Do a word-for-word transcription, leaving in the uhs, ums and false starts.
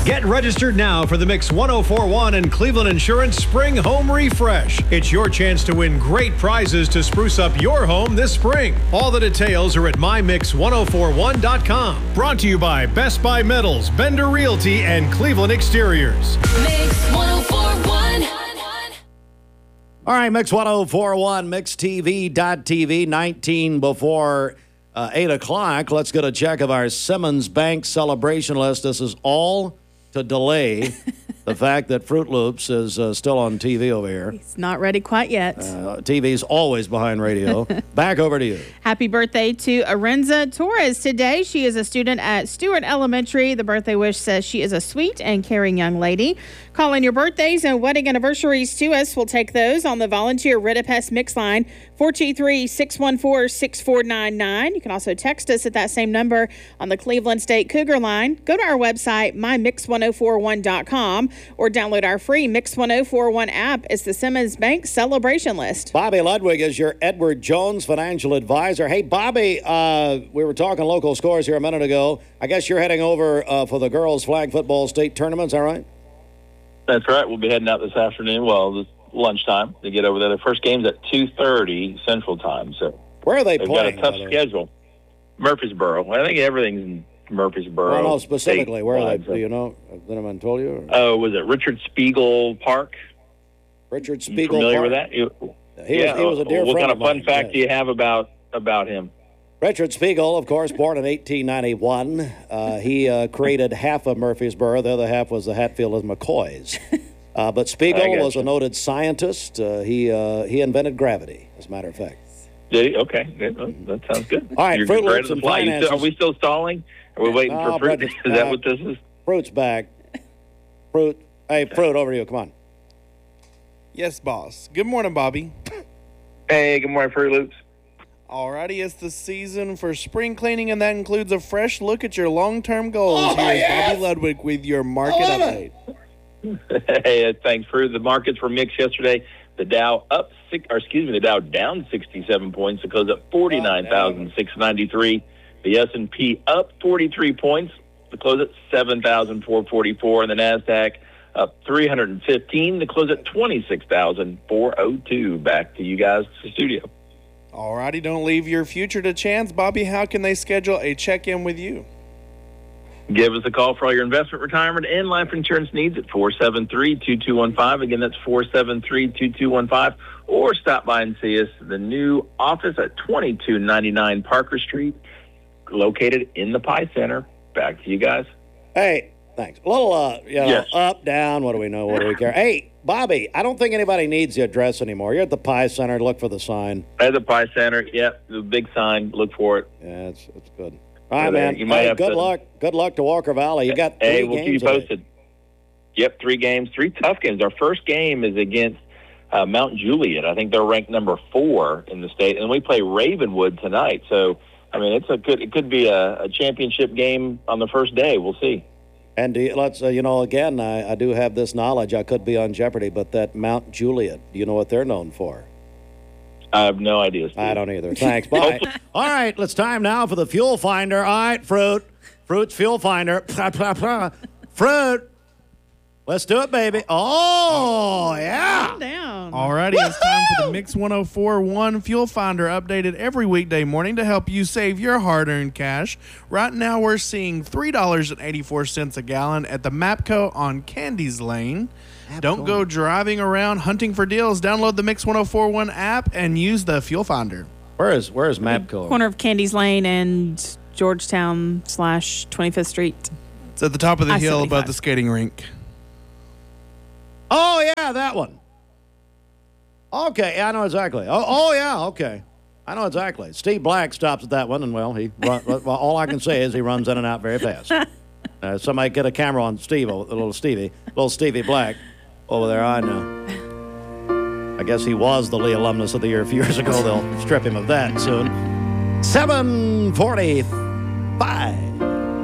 Get registered now for the Mix one oh four point one and Cleveland Insurance Spring Home Refresh. It's your chance to win great prizes to spruce up your home this spring. All the details are at my mix one oh four one dot com. Brought to you by Best Buy Metals, Bender Realty, and Cleveland Exteriors. Mix one oh four point one. All right, Mix one oh four point one, mix t v dot t v, nineteen before uh, eight o'clock. Let's get a check of our Simmons Bank celebration list. This is all to delay the fact that Fruit Loops is uh, still on T V over here. He's not ready quite yet. Uh, T V's always behind radio. Back over to you. Happy birthday to Arenza Torres today. She is a student at Stewart Elementary. The birthday wish says she is a sweet and caring young lady. Call in your birthdays and wedding anniversaries to us. We'll take those on the volunteer Ridipest Mix line, four two three, six one four, six four nine nine. You can also text us at that same number on the Cleveland State Cougar line. Go to our website, my mix one oh four one dot com, or download our free Mix one oh four one app. It's the Simmons Bank celebration list. Bobby Ludwig is your Edward Jones financial advisor. Hey, Bobby, uh, we were talking local scores here a minute ago. I guess you're heading over uh, for the girls' flag football state tournament, is that right? That's right. We'll be heading out this afternoon, well, this lunchtime, to get over there. The first game's at two thirty Central Time. So where are they they've playing? They've got a tough schedule. Murfreesboro. I think everything's in Murfreesboro. Well, no, specifically, where are they? So. Do you know? Has anyone told you? Oh, uh, was it Richard Spiegel Park? Richard You Spiegel familiar Park? with that? You, he, yeah. was, he was a dear what friend kind of fun mine, fact yes. do you have about, about him? Richard Spiegel, of course, born in eighteen ninety-one. Uh, he uh, created half of Murfreesboro. The other half was the Hatfield and McCoys. Uh, but Spiegel was you. a noted scientist. Uh, he uh, he invented gravity, as a matter of fact. Did he? Okay. Good. That sounds good. All right, You're Fruit ready Loops to and fly. You finances. still, are we still stalling? Are we waiting No, for fruit? Brett, Is that uh, what this is? Fruit's back. Fruit. Hey, Fruit, over to you. Come on. Yes, boss. Good morning, Bobby. Hey, good morning, Fruit Loops. Alrighty, it's the season for spring cleaning, and that includes a fresh look at your long-term goals. Oh, Here's yes! Bobby Ludwig with your market I love update. Hey, thanks, Fruit. The markets were mixed yesterday. The Dow up six, or excuse me, the Dow down sixty-seven points to close at forty-nine thousand six hundred ninety-three. The S and P up forty-three points to close at seven thousand four hundred forty-four, and the Nasdaq up three hundred fifteen to close at twenty-six thousand four hundred two. Back to you guys to the studio. Alrighty, don't leave your future to chance. Bobby, how can they schedule a check-in with you? Give us a call for all your investment, retirement, and life insurance needs at four seven three, two two one five. Again, that's four seven three, two two one five. Or stop by and see us. The new office at twenty-two ninety-nine Parker Street, located in the Pie Center. Back to you guys. Hey, thanks. A little, uh, you know, Yes. up, down, what do we know? What do we care? Hey, Bobby, I don't think anybody needs the address anymore. You're at the Pie Center. Look for the sign. At the Pie Center, yep, the big sign. Look for it. Yeah, it's, it's good. All right, Yeah, man. you might Hey, have good to- luck. Good luck to Walker Valley. You got three Hey, we'll keep you games today. posted. Yep, three games, three tough games. Our first game is against uh, Mount Juliet. I think they're ranked number four in the state, and we play Ravenwood tonight. So, I mean, it's a good. It could be a, a championship game on the first day. We'll see. And do you, let's, uh, you know, again, I, I do have this knowledge. I could be on Jeopardy, but that Mount Juliet, do you know what they're known for? I have no idea, Steve. I don't either. Thanks. Bye. All right, it's time now for the fuel finder. All right, Fruit. Fruit's fuel finder. Fruit. Let's do it, baby. Oh, yeah. Calm down. Alrighty, it's time for the Mix one oh four point one Fuel Finder, updated every weekday morning to help you save your hard-earned cash. Right now, we're seeing three dollars and eighty-four cents a gallon at the Mapco on Candies Lane. Don't go driving around hunting for deals. Download the Mix one oh four point one app and use the Fuel Finder. Where is where is Mapco? Corner of Candies Lane and Georgetown slash twenty-fifth Street. It's at the top of the I hill seventy-five. above the skating rink. Oh, yeah, that one. Okay, I know exactly. Oh, oh, yeah, okay. I know exactly. Steve Black stops at that one, and, well, he run, well, all I can say is he runs in and out very fast. Uh, somebody get a camera on Steve, a little Stevie, little Stevie Black over there. I know. I guess he was the Lee Alumnus of the Year a few years ago. They'll strip him of that soon. seven forty